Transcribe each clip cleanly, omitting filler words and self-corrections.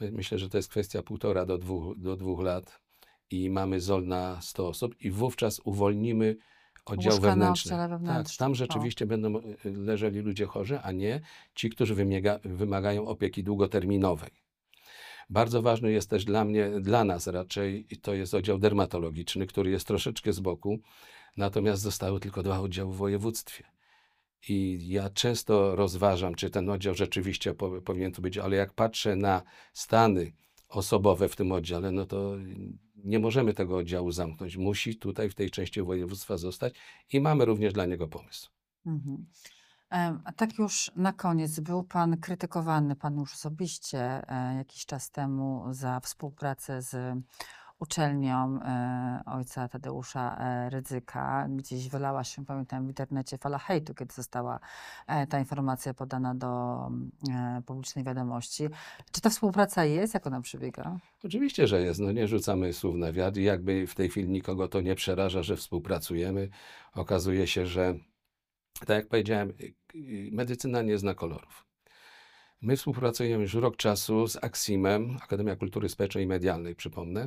Myślę, że to jest kwestia 1,5 do 2 lat i mamy ZOL na 100 osób i wówczas uwolnimy oddział Łóżka na wewnętrzny. oddziale Tak, wewnętrznym. tam O. rzeczywiście będą leżeli ludzie chorzy, a nie ci, którzy wymagają opieki długoterminowej. Bardzo ważny jest też dla nas raczej, i to jest oddział dermatologiczny, który jest troszeczkę z boku, natomiast zostały tylko 2 oddziały w województwie. I ja często rozważam, czy ten oddział rzeczywiście powinien tu być, ale jak patrzę na stany osobowe w tym oddziale, no to nie możemy tego oddziału zamknąć. Musi tutaj w tej części województwa zostać i mamy również dla niego pomysł. Mhm. A tak już na koniec, był pan krytykowany, pan już osobiście jakiś czas temu za współpracę z uczelnią ojca Tadeusza Rydzyka. Gdzieś wylała się, pamiętam, w internecie fala hejtu, kiedy została ta informacja podana do publicznej wiadomości. Czy ta współpraca jest? Jak ona przebiega? Oczywiście, że jest. No nie rzucamy słów na wiatr i jakby w tej chwili nikogo to nie przeraża, że współpracujemy. Okazuje się, że tak jak powiedziałem, medycyna nie zna kolorów. My współpracujemy już rok czasu z Aksimem, Akademia Kultury Społecznej i Medialnej, przypomnę,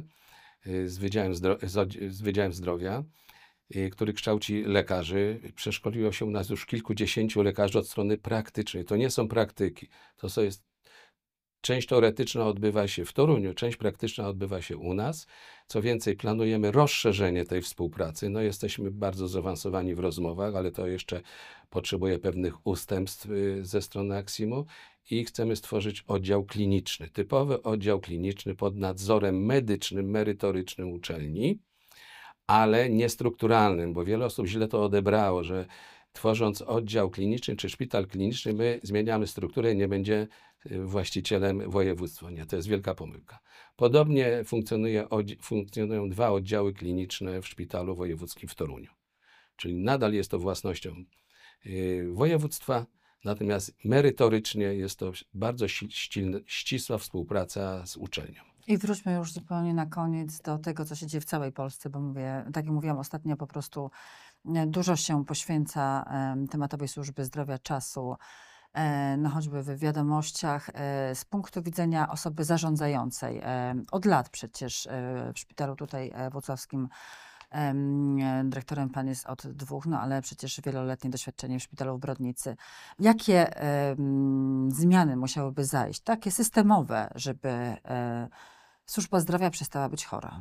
z Wydziałem Zdrowia, który kształci lekarzy. Przeszkoliło się u nas już kilkudziesięciu lekarzy od strony praktycznej. To nie są praktyki, to jest część teoretyczna odbywa się w Toruniu, część praktyczna odbywa się u nas. Co więcej, planujemy rozszerzenie tej współpracy. No, jesteśmy bardzo zaawansowani w rozmowach, ale to jeszcze potrzebuje pewnych ustępstw ze strony Aksimu i chcemy stworzyć oddział kliniczny, typowy oddział kliniczny pod nadzorem medycznym, merytorycznym uczelni, ale niestrukturalnym, bo wiele osób źle to odebrało, że tworząc oddział kliniczny czy szpital kliniczny, my zmieniamy strukturę i nie będzie właścicielem województwa. Nie, to jest wielka pomyłka. Podobnie funkcjonują 2 oddziały kliniczne w szpitalu wojewódzkim w Toruniu. Czyli nadal jest to własnością województwa, natomiast merytorycznie jest to bardzo ścisła współpraca z uczelnią. I wróćmy już zupełnie na koniec do tego, co się dzieje w całej Polsce, bo mówię, tak jak mówiłam ostatnio, po prostu dużo się poświęca tematowi służby zdrowia czasu, no choćby w wiadomościach, z punktu widzenia osoby zarządzającej. Od lat przecież w szpitalu tutaj włocławskim dyrektorem pan jest od 2, no ale przecież wieloletnie doświadczenie w szpitalu w Brodnicy. Jakie zmiany musiałyby zajść, takie systemowe, żeby służba zdrowia przestała być chora?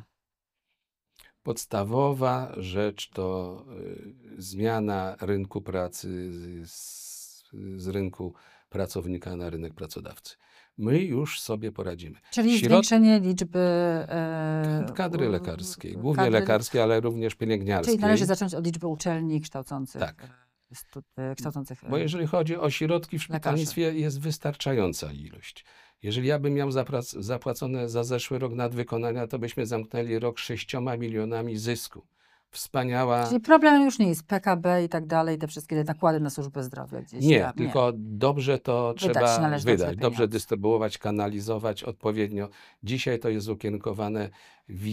Podstawowa rzecz to zmiana rynku pracy z rynku pracownika na rynek pracodawcy. My już sobie poradzimy. Czyli zwiększenie liczby kadry lekarskiej, głównie lekarskiej, ale również pielęgniarskiej. Czyli należy zacząć od liczby uczelni kształcących, tak. kształcących Bo jeżeli chodzi o ośrodki w szpitalnictwie, jest wystarczająca ilość. Jeżeli ja bym miał zapłacone za zeszły rok nadwykonania, to byśmy zamknęli rok 6 milionami zysku. Wspaniała... Czyli problem już nie jest PKB i tak dalej, te wszystkie nakłady na służbę zdrowia gdzieś. Nie, tylko dobrze to trzeba wydać, dobrze dystrybuować, kanalizować odpowiednio. Dzisiaj to jest ukierunkowane w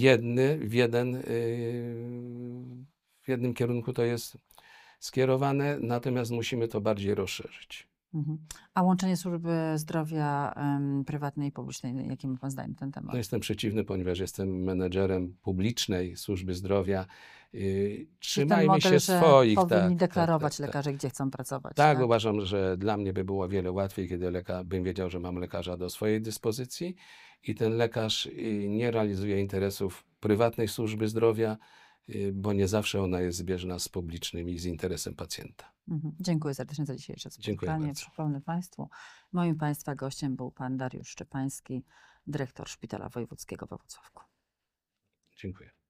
jednym kierunku to jest skierowane, natomiast musimy to bardziej rozszerzyć. A łączenie służby zdrowia prywatnej i publicznej, jakie ma pan zdanie na ten temat? No jestem przeciwny, ponieważ jestem menedżerem publicznej służby zdrowia. Trzymajmy się swoich. Powinni deklarować lekarze, gdzie chcą pracować. Tak, uważam, że dla mnie by było wiele łatwiej, kiedy bym wiedział, że mam lekarza do swojej dyspozycji i ten lekarz nie realizuje interesów prywatnej służby zdrowia, bo nie zawsze ona jest zbieżna z publicznym i z interesem pacjenta. Dziękuję serdecznie za dzisiejsze spotkanie. Dziękuję bardzo. Przypomnę państwu, moim państwa gościem był pan Dariusz Szczepański, dyrektor Szpitala Wojewódzkiego we Włocławku. Dziękuję.